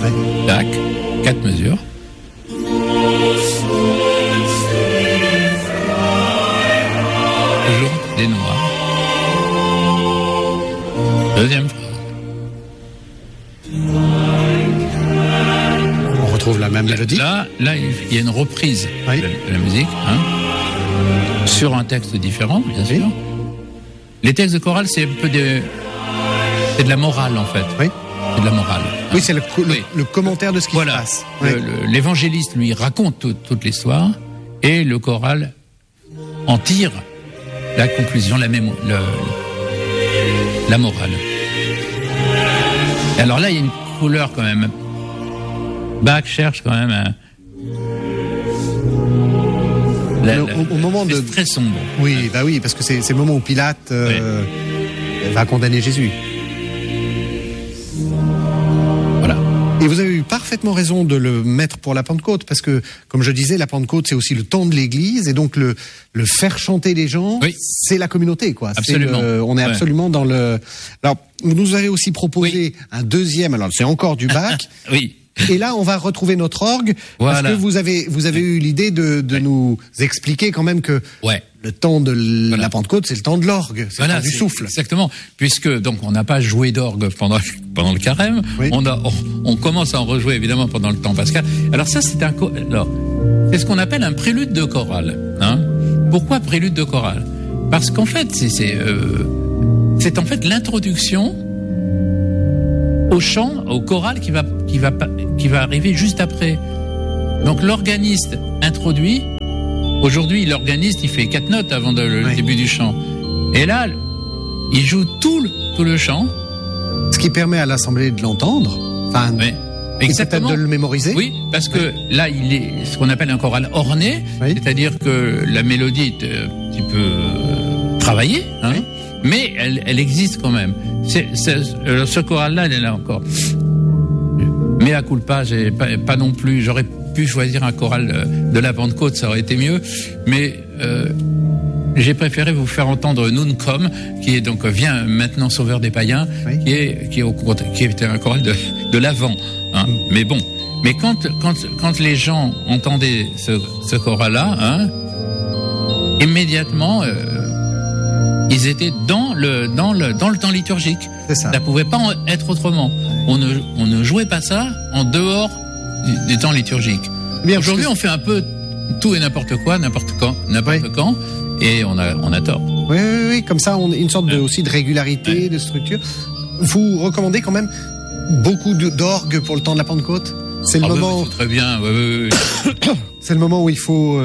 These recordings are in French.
Tac, 4 mesures. Toujours des noirs. Deuxième phrase. On retrouve la même mélodie. Là, il y a une reprise de la musique, sur un texte différent, bien sûr. Les textes de chorale, c'est un peu c'est de la morale, en fait. Oui. C'est de la morale. Oui, c'est le commentaire de ce qui se passe. Oui. L'évangéliste, lui, raconte toute l'histoire, et le choral en tire la conclusion, la morale. Et alors là, il y a une couleur quand même. Bach cherche quand même au moment c'est très sombre. Oui, bah oui, parce que c'est le moment où Pilate va condamner Jésus. Voilà. Et vous avez eu parfaitement raison de le mettre pour la Pentecôte, parce que, comme je disais, la Pentecôte, c'est aussi le temps de l'Église, et donc le faire chanter les gens, c'est la communauté, quoi. Absolument. On est absolument dans le... Alors, vous nous avez aussi proposé un deuxième, alors c'est encore du Bach. Oui. Et là, on va retrouver notre orgue, parce que vous avez eu l'idée de nous expliquer quand même que le temps de la Pentecôte, c'est le temps de l'orgue, c'est le temps du souffle. Exactement, puisque donc on n'a pas joué d'orgue pendant le carême, on commence à en rejouer évidemment pendant le temps pascal. Alors ça, c'est ce qu'on appelle un prélude de chorale. Pourquoi prélude de chorale? Parce qu'en fait, c'est en fait l'introduction au chant, au choral qui va arriver juste après. Donc l'organiste introduit. Aujourd'hui, l'organiste, il fait 4 notes avant le début du chant. Et là, il joue tout le chant. Ce qui permet à l'assemblée de l'entendre. Enfin, exactement. Peut-être de le mémoriser. Oui, parce que là, il est ce qu'on appelle un choral orné, c'est-à-dire que la mélodie est un petit peu travaillée, mais elle existe quand même. Ce choral-là, elle est là encore. Mea culpa, j'ai pas non plus. J'aurais pu choisir un choral de la Pentecôte, ça aurait été mieux. Mais j'ai préféré vous faire entendre Nunquam, qui est donc Viens maintenant sauveur des païens, qui était un choral de l'Avent. Mais bon, mais quand les gens entendaient ce choral-là, immédiatement. Ils étaient dans le temps liturgique. C'est ça. Ça pouvait pas être autrement. On ne jouait pas ça en dehors du temps liturgique. Aujourd'hui, on fait un peu tout et n'importe quoi, n'importe quand, et on a tort. Oui, comme ça, on a une sorte aussi de régularité, de structure. Vous recommandez quand même beaucoup d'orgue pour le temps de la Pentecôte? C'est le moment. C'est très bien. Oui. C'est le moment où il faut.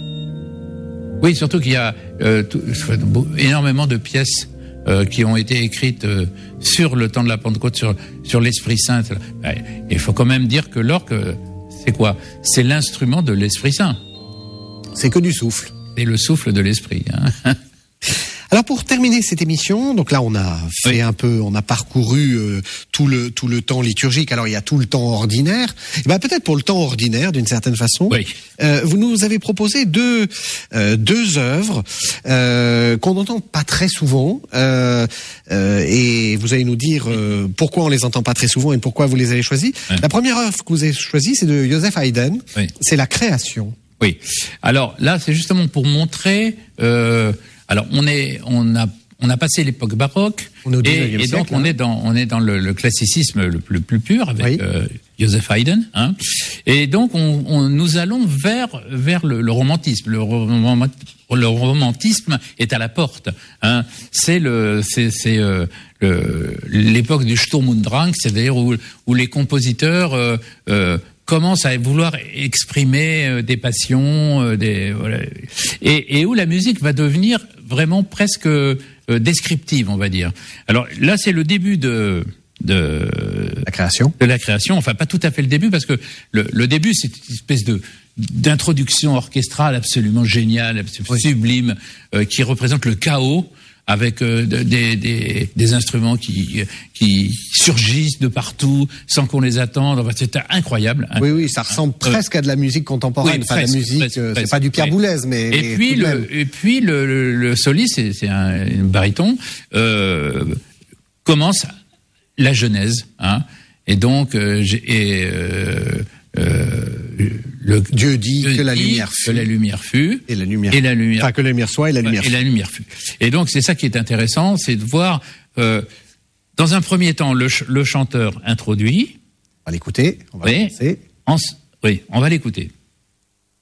Oui, surtout qu'il y a énormément de pièces qui ont été écrites sur le temps de la Pentecôte, sur l'Esprit Saint. Il faut quand même dire que l'orgue, c'est quoi? C'est l'instrument de l'Esprit Saint. C'est que du souffle. C'est le souffle de l'Esprit. Alors pour terminer cette émission, donc là on a fait on a parcouru tout le temps liturgique. Alors il y a tout le temps ordinaire. Et ben peut-être pour le temps ordinaire d'une certaine façon. Vous nous avez proposé deux œuvres qu'on n'entend pas très souvent et vous allez nous dire pourquoi on les entend pas très souvent et pourquoi vous les avez choisies. La première œuvre que vous avez choisie, c'est de Joseph Haydn. C'est la Création. Oui. Alors là, c'est justement pour montrer. Alors on a passé l'époque baroque et donc on est dans le classicisme le plus pur avec Joseph Haydn, et donc nous allons vers le romantisme. Le romantisme est à la porte. C'est l'époque du Sturm und Drang, c'est-à-dire où les compositeurs commence à vouloir exprimer des passions, et où la musique va devenir vraiment presque descriptive, on va dire. Alors là, c'est le début de la création. De la création, enfin pas tout à fait le début, parce que le début, c'est une espèce d'introduction orchestrale absolument géniale, absolument sublime, qui représente le chaos, avec des instruments qui surgissent de partout sans qu'on les attende. Enfin, c'est incroyable. Oui, ça ressemble presque à de la musique contemporaine. Enfin, la musique, c'est pas du Pierre Boulez, mais et puis le soliste, c'est un baryton, commence la Genèse, Et donc, Dieu dit que la lumière fut. Que la lumière fut. Et la lumière. Enfin, que la lumière soit et la lumière fut. Et la lumière fut. Et donc, c'est ça qui est intéressant, c'est de voir, dans un premier temps, le chanteur introduit. On va l'écouter. On va commencer. Oui, on va l'écouter.